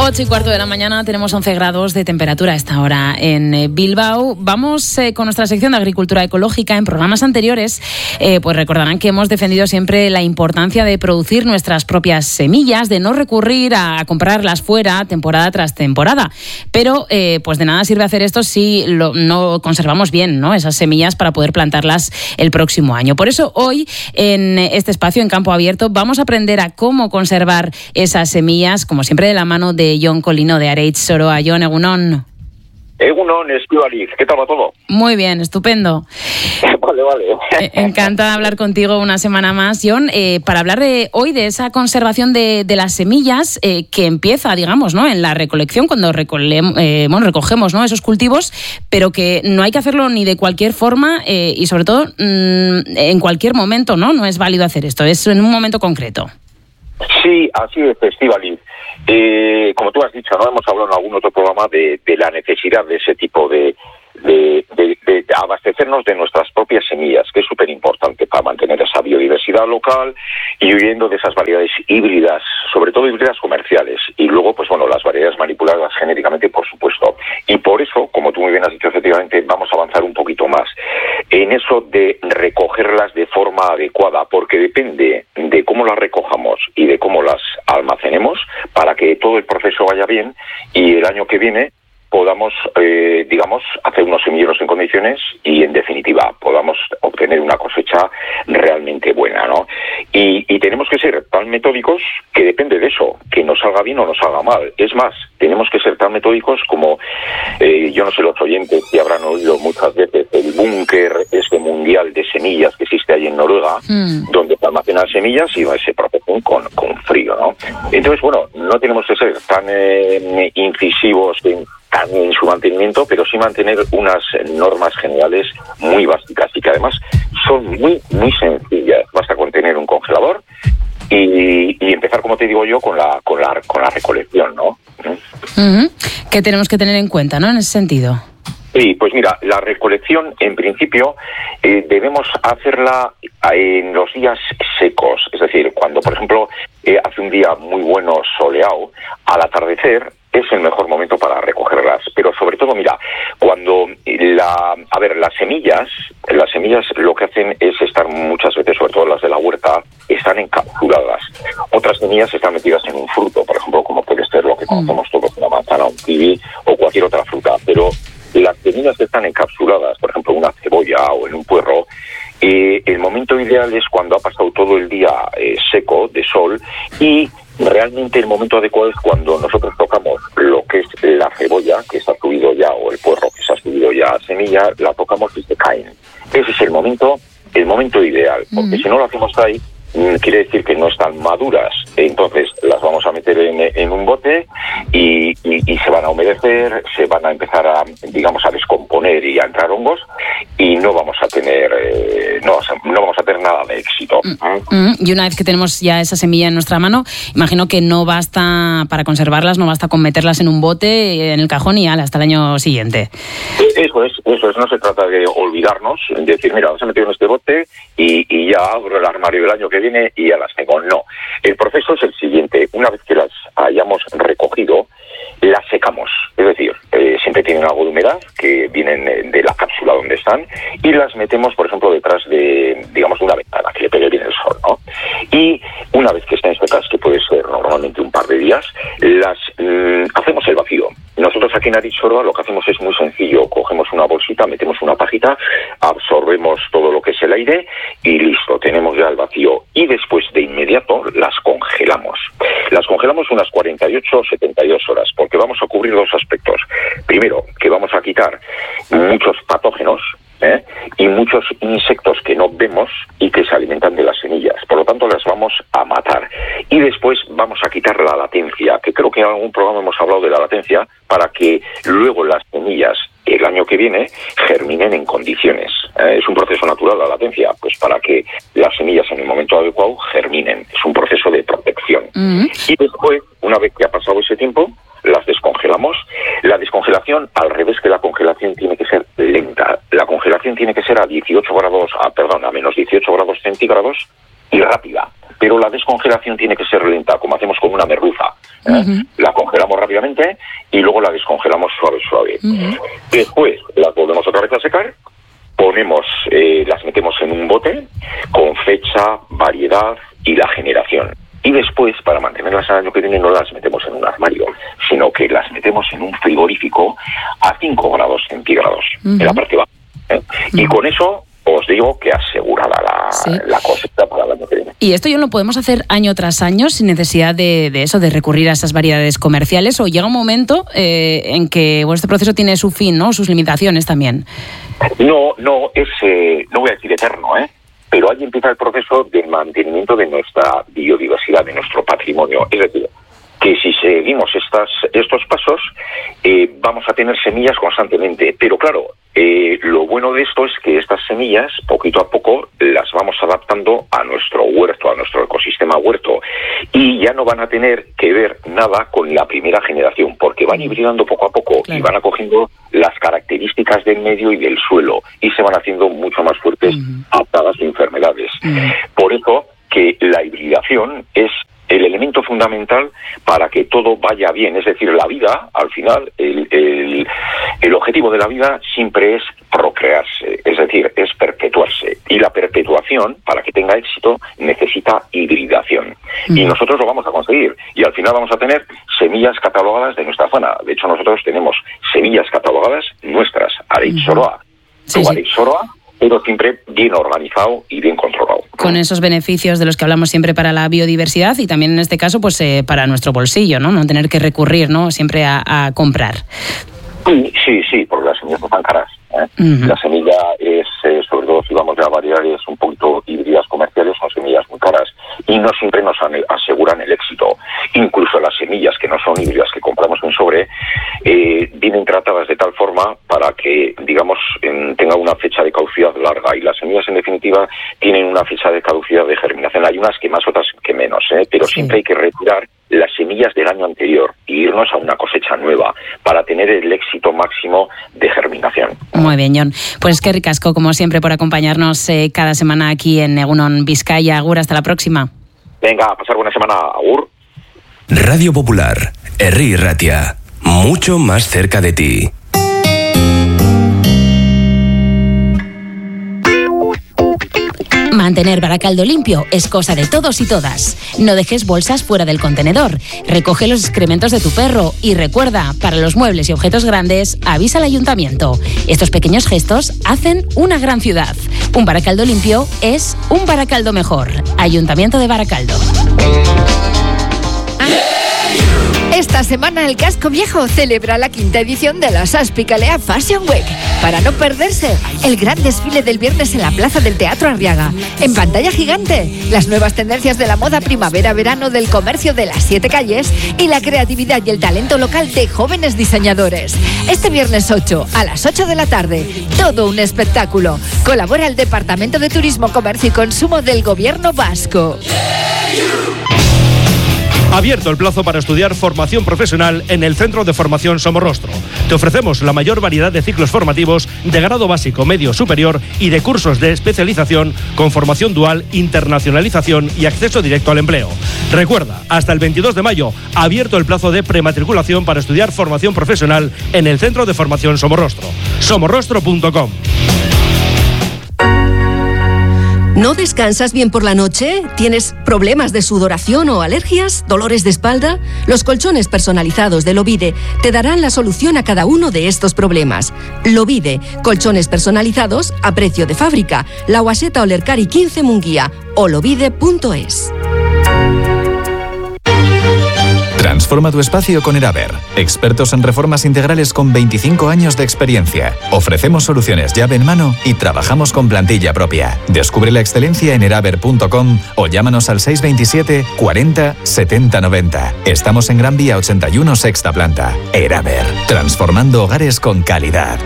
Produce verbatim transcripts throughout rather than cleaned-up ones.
ocho y cuarto de la mañana, tenemos once grados de temperatura a esta hora en Bilbao. Vamos eh, con nuestra sección de agricultura ecológica. En programas anteriores, eh, pues recordarán que hemos defendido siempre la importancia de producir nuestras propias semillas, de no recurrir a comprarlas fuera temporada tras temporada. Pero eh, pues de nada sirve hacer esto si lo, no conservamos bien, ¿no?, esas semillas para poder plantarlas el próximo año. Por eso hoy, en este espacio, en Campo Abierto, vamos a aprender a cómo conservar esas semillas, como siempre de la mano de Jon Colino de Areitz Soroa. Jon, egunon. Egunon, Estíbaliz, ¿qué tal va todo? Muy bien, estupendo. Vale, vale. Encantada de hablar contigo una semana más, Jon, eh, para hablar de, hoy de esa conservación de, de las semillas eh, que empieza, digamos, ¿no?, en la recolección, cuando recole, eh, bueno, recogemos, ¿no?, esos cultivos, pero que no hay que hacerlo ni de cualquier forma eh, y sobre todo mmm, en cualquier momento, ¿no? No es válido hacer esto, es en un momento concreto. Sí, así es, Estíbaliz. Eh, como tú has dicho, no hemos hablado en algún otro programa de, de la necesidad de ese tipo de, de, de, de abastecernos de nuestras propias semillas, que es súper importante para mantener esa biodiversidad local y huyendo de esas variedades híbridas, sobre todo híbridas comerciales, y luego, pues bueno, las variedades manipuladas genéticamente, por supuesto. Y por eso, como tú muy bien has dicho, efectivamente, vamos a avanzar un poquito más en eso de recogerlas de forma adecuada, porque depende de cómo las recojamos y de cómo las almacenemos para que todo el proceso vaya bien y el año que viene podamos, eh, digamos, hacer unos semilleros en condiciones y, en definitiva, podamos obtener una cosecha realmente buena, ¿no? Y, y tenemos que ser tan metódicos que depende de eso, que nos salga bien o nos salga mal. Es más, tenemos que ser tan metódicos como, eh, yo no sé, los oyentes que habrán oído muchas veces el búnker este mundial de semillas que existe ahí en Noruega, mm. donde se almacenan semillas y se protegen con, con frío, ¿no? Entonces, bueno, no tenemos que ser tan eh, incisivos en en su mantenimiento, pero sí mantener unas normas generales muy básicas y que además son muy, muy sencillas. Basta con tener un congelador y, y empezar, como te digo yo, con la, con la, con la recolección, ¿no? Uh-huh. ¿Qué tenemos que tener en cuenta, ¿no?, en ese sentido? Sí, pues mira, la recolección, en principio, eh, debemos hacerla en los días secos. Es decir, cuando, por ejemplo, eh, hace un día muy bueno soleado, al atardecer es el mejor momento para recogerlas. Pero sobre todo, mira, cuando la, a ver, las semillas, las semillas lo que hacen es estar muchas veces, sobre todo las de la huerta, están encapsuladas. Otras semillas están metidas en un fruto, por ejemplo, como puede ser lo que conocemos todos, una manzana, un kiwi o cualquier otra fruta. Pero las semillas que están encapsuladas, por ejemplo, una cebolla o en un puerro, eh, el momento ideal es cuando ha pasado todo el día eh, seco, de sol, y realmente el momento adecuado es cuando nosotros tocamos lo que es la cebolla, que se ha subido ya, o el puerro, que se ha subido ya a semilla, la tocamos y se caen. Ese es el momento, el momento ideal, porque mm. si no lo hacemos ahí, quiere decir que no están maduras. Entonces las vamos a meter en, en un bote y, y, y se van a humedecer, se van a empezar a, digamos, a descomponer y a entrar hongos y no vamos a tener eh, no, no vamos a tener nada de éxito. Mm, mm, y una vez que tenemos ya esa semilla en nuestra mano, imagino que no basta para conservarlas, no basta con meterlas en un bote, en el cajón y ala, hasta el año siguiente. Eso es, eso es, no se trata de olvidarnos, de decir, mira, vamos a meter en este bote y, y ya abro el armario del año que viene y ya las tengo. No, el proceso es el siguiente. Una vez que las hayamos recogido, las secamos, es decir, eh, siempre tienen algo de humedad que vienen de la cápsula donde están y las metemos, por ejemplo, detrás de, digamos, una ventana que le pegue bien el sol, ¿no? Y una vez que estén secas, que puede ser normalmente un par de días, las mmm, hacemos el vacío. Nosotros aquí en Areitz Soroa lo que hacemos es muy sencillo. Cogemos una bolsita, metemos una pajita, absorbemos todo lo que es el aire y listo, tenemos ya el vacío. Y después de inmediato las congelamos. Las congelamos unas cuarenta y ocho o setenta y dos horas, porque vamos a cubrir dos aspectos. Primero, que vamos a quitar muchos patógenos, ¿eh? y muchos insectos que no vemos y que se alimentan de las semillas. Por lo tanto, las vamos a matar. Y después vamos a quitar la latencia, que creo que en algún programa hemos hablado de la latencia, para que luego las semillas el año que viene germinen en condiciones. Eh, es un proceso natural la latencia, pues para que las semillas en el momento adecuado germinen. Es un proceso de protección. Mm-hmm. Y después, una vez que ha pasado ese tiempo, las descongelamos. La descongelación, al revés que la congelación, tiene que ser lenta. La congelación tiene que ser a dieciocho grados, a, perdón, a menos dieciocho grados centígrados y rápida. Pero la descongelación tiene que ser lenta, como hacemos con una merluza. ¿eh? Uh-huh. La congelamos rápidamente y luego la descongelamos suave, suave. Uh-huh. Después las volvemos otra vez a secar, ponemos, eh, las metemos en un bote con fecha, variedad y la generación. Y después, para mantenerlas al año que viene, no las metemos en un armario, sino que las metemos en un frigorífico a cinco grados centígrados, uh-huh. en la parte baja. ¿eh? Uh-huh. Y con eso os digo que asegurada la, sí. la cosecha para el año que viene. ¿Y esto ya lo podemos hacer año tras año sin necesidad de, de eso, de recurrir a esas variedades comerciales? ¿O llega un momento eh, en que bueno, este proceso tiene su fin, ¿no? Sus limitaciones también? No, no, es, eh, no voy a decir eterno, ¿eh? Pero ahí empieza el proceso de mantenimiento de nuestra biodiversidad, de nuestro patrimonio. Es decir, que si seguimos estas, estos pasos, eh, vamos a tener semillas constantemente. Pero claro, eh, lo bueno de esto es que estas semillas, poquito a poco, las vamos adaptando a nuestro huerto, a nuestro ecosistema huerto. Y ya no van a tener que ver nada con la primera generación, porque van hibridando poco a poco, claro. y van acogiendo las características del medio y del suelo, y se van haciendo mucho más fuertes uh-huh. a plagas y enfermedades. Uh-huh. Por eso que la hibridación es el elemento fundamental para que todo vaya bien. Es decir, la vida, al final, el, el, el objetivo de la vida siempre es procrearse, es decir, es perpetuarse. Y la perpetuación, para que tenga éxito, necesita hibridación. Mm. Y nosotros lo vamos a conseguir. Y al final vamos a tener semillas catalogadas de nuestra zona. De hecho, nosotros tenemos semillas catalogadas nuestras, Areixoroa. Sí, sí. Areixoroa, pero siempre bien organizado y bien controlado. Con esos beneficios de los que hablamos siempre para la biodiversidad y también en este caso pues eh, para nuestro bolsillo, ¿no? No tener que recurrir, ¿no? Siempre a, a comprar. Sí, sí, porque las semillas no están caras. ¿eh? Uh-huh. La semilla es, eh, sobre todo si vamos a variedades un poquito híbridas comerciales, son semillas muy caras y no siempre nos aseguran el éxito. Incluso las semillas que no son híbridas, que compramos en sobre, eh, vienen tratadas de tal forma para que, digamos, en, tenga una fecha de caducidad larga. Y las semillas, en definitiva, tienen una fecha de caducidad de germinación. Hay unas que más, otras que menos, ¿eh? pero sí. siempre hay que retirar las semillas del año anterior e irnos a una cosecha nueva para tener el éxito máximo de germinación. Muy bien, Jon. Pues qué ricasco, como siempre, por acompañarnos eh, cada semana aquí en Egunon Vizcaya. Agur, hasta la próxima. Venga, a pasar buena semana. Agur. Radio Popular, Herri Ratia, mucho más cerca de ti. Mantener Baracaldo limpio es cosa de todos y todas. No dejes bolsas fuera del contenedor. Recoge los excrementos de tu perro y recuerda, para los muebles y objetos grandes, avisa al ayuntamiento. Estos pequeños gestos hacen una gran ciudad. Un Baracaldo limpio es un Baracaldo mejor. Ayuntamiento de Baracaldo. Esta semana el Casco Viejo celebra la quinta edición de la Saspicalea Fashion Week. Para no perderse el gran desfile del viernes en la Plaza del Teatro Arriaga. En pantalla gigante, las nuevas tendencias de la moda primavera-verano del comercio de las siete calles y la creatividad y el talento local de jóvenes diseñadores. Este viernes ocho, a las ocho de la tarde, todo un espectáculo. Colabora el Departamento de Turismo, Comercio y Consumo del Gobierno Vasco. Abierto el plazo para estudiar formación profesional en el Centro de Formación Somorrostro. Te ofrecemos la mayor variedad de ciclos formativos de grado básico, medio, superior y de cursos de especialización con formación dual, internacionalización y acceso directo al empleo. Recuerda, hasta el veintidós de mayo, abierto el plazo de prematriculación para estudiar formación profesional en el Centro de Formación Somorrostro. somorrostro punto com. ¿No descansas bien por la noche? ¿Tienes problemas de sudoración o alergias? ¿Dolores de espalda? Los colchones personalizados de Lovide te darán la solución a cada uno de estos problemas. Lovide, colchones personalizados a precio de fábrica. La Guaseta Olercari quince Munguía o lovide punto es. Transforma tu espacio con Eraber. Expertos en reformas integrales con veinticinco años de experiencia. Ofrecemos soluciones llave en mano y trabajamos con plantilla propia. Descubre la excelencia en eraber punto com o llámanos al seis veintisiete cuarenta setenta noventa. Estamos en Gran Vía ochenta y uno, sexta planta. Eraber. Transformando hogares con calidad.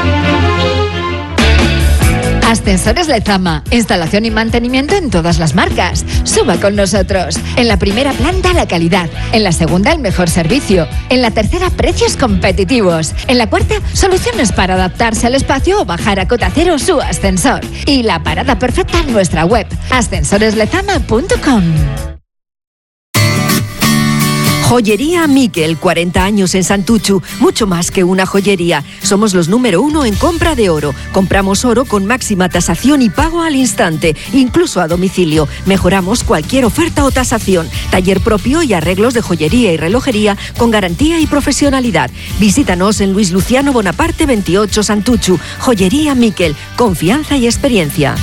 Ascensores Lezama, instalación y mantenimiento en todas las marcas. Suba con nosotros. En la primera planta, la calidad. En la segunda, el mejor servicio. En la tercera, precios competitivos. En la cuarta, soluciones para adaptarse al espacio o bajar a cota cero su ascensor. Y la parada perfecta en nuestra web, ascensores lezama punto com. Joyería Miquel, cuarenta años en Santuchu, mucho más que una joyería. Somos los número uno en compra de oro. Compramos oro con máxima tasación y pago al instante, incluso a domicilio. Mejoramos cualquier oferta o tasación. Taller propio y arreglos de joyería y relojería con garantía y profesionalidad. Visítanos en Luis Luciano Bonaparte veintiocho Santuchu. Joyería Miquel, confianza y experiencia.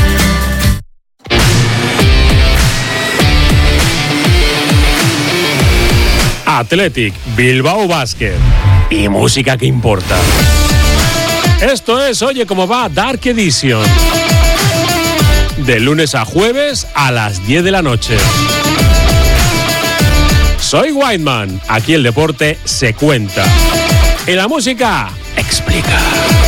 Athletic, Bilbao Basket y música que importa. Esto es Oye Cómo Va Dark Edition. De lunes a jueves a las diez de la noche. Soy Whiteman, aquí el deporte se cuenta. Y la música explica.